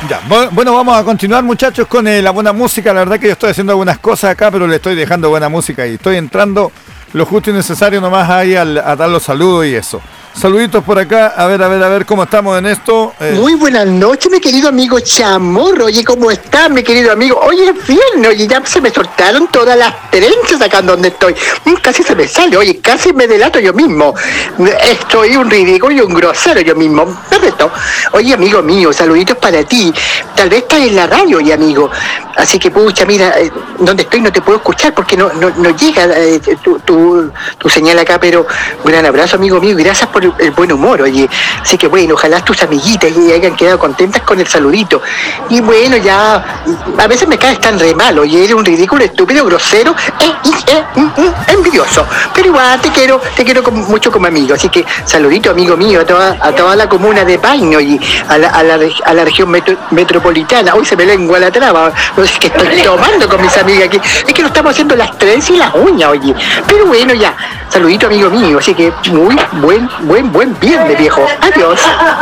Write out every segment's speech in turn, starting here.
Ya, bueno, vamos a continuar, muchachos, con la buena música. La verdad que yo estoy haciendo algunas cosas acá, pero le estoy dejando buena música y estoy entrando lo justo y necesario nomás ahí a dar los saludos y eso. Saluditos por acá, a ver cómo estamos en esto. Muy buenas noches, mi querido amigo Chamorro. Oye, ¿cómo estás, mi querido amigo? Oye, es viernes, oye, ya se me soltaron todas las trenzas acá donde estoy. Casi se me sale, oye, casi me delato yo mismo. Estoy un ridículo y un grosero yo mismo. Perfecto. Oye, amigo mío, saluditos para ti. Tal vez estás en la radio, oye, amigo. Así que, pucha, mira, donde estoy no te puedo escuchar porque no llega tu señal acá, pero un gran abrazo, amigo mío, y gracias por el buen humor, oye. Así que bueno, ojalá tus amiguitas hayan quedado contentas con el saludito. Y bueno, ya a veces me caes tan re mal, oye, eres un ridículo, estúpido, grosero, envidioso. Pero igual te quiero mucho como amigo. Así que saludito, amigo mío, a toda la comuna de Paino y a la región metropolitana. Hoy se me lengua la traba, no sé qué estoy tomando con mis amigas aquí. Es que no estamos haciendo las trenzas y las uñas, oye. Pero bueno, ya, saludito, amigo mío. Así que muy buen viernes, viejo. Adiós.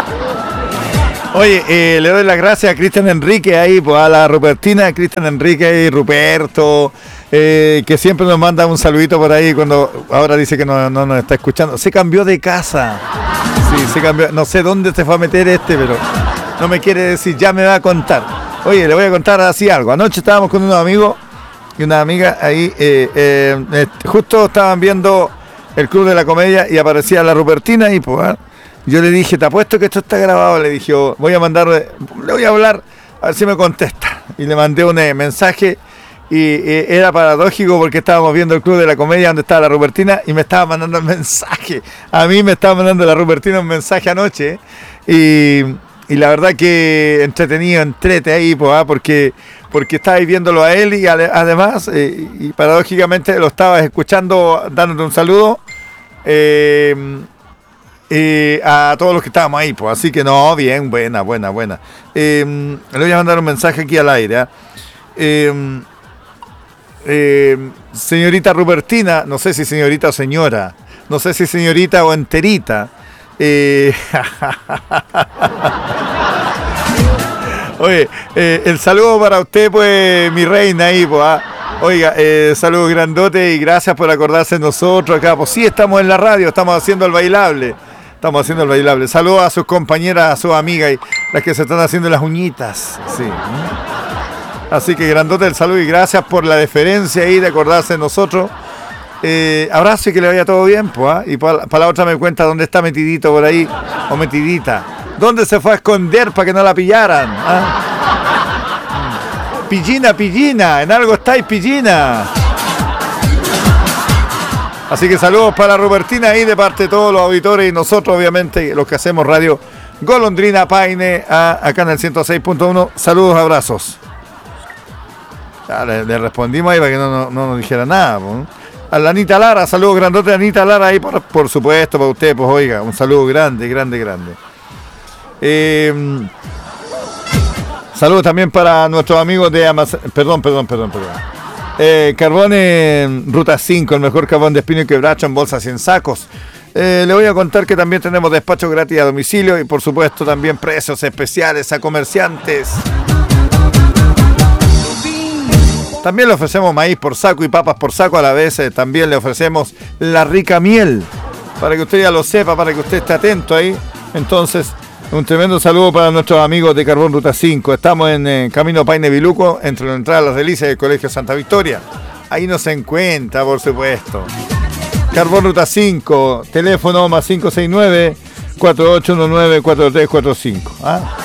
Oye, le doy las gracias a Cristian Enrique ahí, pues a la Rupertina, Cristian Enrique y Ruperto, que siempre nos manda un saludito por ahí cuando ahora dice que no nos está escuchando. Se cambió de casa. Sí, se cambió. No sé dónde se fue a meter pero no me quiere decir, ya me va a contar. Oye, le voy a contar así algo. Anoche estábamos con unos amigos y una amiga ahí, justo estaban viendo el Club de la Comedia y aparecía la Rupertina y pues yo le dije, te apuesto que esto está grabado. Le dije, le voy a hablar a ver si me contesta. Y le mandé un mensaje y era paradójico porque estábamos viendo el Club de la Comedia donde estaba la Rupertina y me estaba mandando el mensaje. A mí me estaba mandando la Rupertina un mensaje anoche y la verdad que entrete ahí, pues, porque estabais viéndolo a él y además, y paradójicamente lo estabas escuchando dándote un saludo a todos los que estábamos ahí, pues, así que no, bien, buena. Le voy a mandar un mensaje aquí al aire. Señorita Rupertina, no sé si señorita o señora, no sé si señorita o enterita. Oye, el saludo para usted, pues, mi reina ahí, pues. Oiga, saludos grandote y gracias por acordarse de nosotros acá. Pues sí, estamos en la radio, estamos haciendo el bailable. Saludos a sus compañeras, a sus amigas y las que se están haciendo las uñitas. Sí. Así que grandote el saludo y gracias por la deferencia ahí de acordarse de nosotros. Abrazo y que le vaya todo bien, pues. Y para la otra me cuenta dónde está metidito por ahí, o metidita. ¿Dónde se fue a esconder para que no la pillaran? Pillina, en algo estáis, Pillina. Así que saludos para Rupertina ahí de parte de todos los auditores y nosotros, obviamente, los que hacemos radio Golondrina Paine, acá en el 106.1. Saludos, abrazos. Ya, le respondimos ahí para que no nos dijera nada, pues. A la Anita Lara, saludos grandote a Anita Lara ahí, por supuesto, para usted, pues oiga, un saludo grande. Saludos también para nuestros amigos de Perdón. Carbón Ruta 5, el mejor carbón de espino y quebracho en bolsas y en sacos. Le voy a contar que también tenemos despacho gratis a domicilio y por supuesto también precios especiales a comerciantes. También le ofrecemos maíz por saco y papas por saco a la vez. También le ofrecemos la rica miel, para que usted ya lo sepa, para que usted esté atento ahí. Entonces, un tremendo saludo para nuestros amigos de Carbón Ruta 5. Estamos en Camino Paine Viluco, entre la entrada a Las Delicias y el Colegio Santa Victoria. Ahí nos encuentra, por supuesto. Carbón Ruta 5, teléfono más 569-4819-4345.